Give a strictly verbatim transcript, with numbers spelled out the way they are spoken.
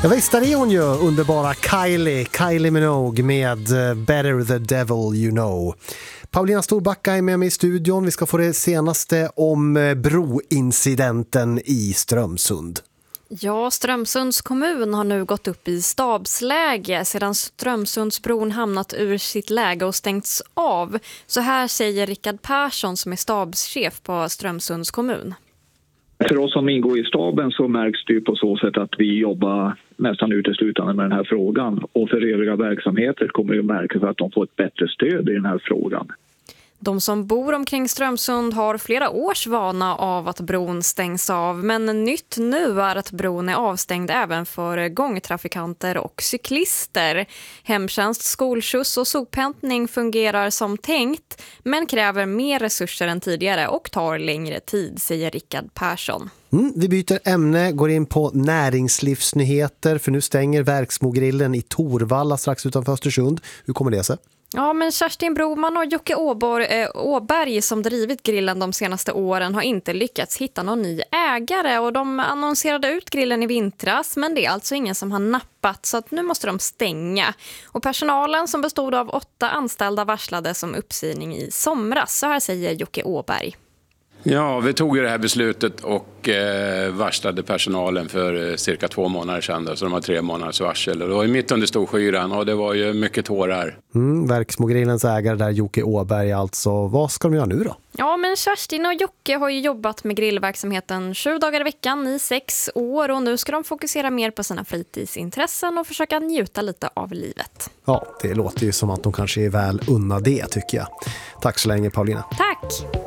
Ja, visst är hon ju underbara Kylie, Kylie Minogue med Better the Devil You Know. Paulina Storbacka är med mig i studion. Vi ska få det senaste om broincidenten i Strömsund. Ja, Strömsunds kommun har nu gått upp i stabsläge sedan Strömsundsbron hamnat ur sitt läge och stängts av. Så här säger Rickard Persson som är stabschef på Strömsunds kommun. För oss som ingår i staben så märks det på så sätt att vi jobbar nästan uteslutande med den här frågan. Och för övriga verksamheter kommer det att märkas att de får ett bättre stöd i den här frågan. De som bor omkring Strömsund har flera års vana av att bron stängs av. Men nytt nu är att bron är avstängd även för gångtrafikanter och cyklister. Hemtjänst, skolskjuts och sophämtning fungerar som tänkt men kräver mer resurser än tidigare och tar längre tid, säger Rickard Persson. Mm, vi byter ämne, går in på näringslivsnyheter för nu stänger Verksmogrillen i Torvalla strax utanför Östersund. Hur kommer det sig? Ja, men Kerstin Broman och Jocke Åborg, äh, Åberg som drivit grillen de senaste åren har inte lyckats hitta någon ny ägare och de annonserade ut grillen i vintras men det är alltså ingen som har nappat så att nu måste de stänga. Och personalen som bestod av åtta anställda varslade som uppsägning i somras, så här säger Jocke Åberg. Ja, vi tog ju det här beslutet och eh, varslade personalen för eh, cirka två månader sedan. Då, så de har tre månaders varsel. Och det var ju mitt under storskyran och det var ju mycket tårar. Mm, Verksmogrillens ägare där, Jocke Åberg alltså. Vad ska de göra nu då? Ja, men Kerstin och Jocke har ju jobbat med grillverksamheten tjugo dagar i veckan i sex år. Och nu ska de fokusera mer på sina fritidsintressen och försöka njuta lite av livet. Ja, det låter ju som att de kanske är väl unna det tycker jag. Tack så länge Paulina. Tack!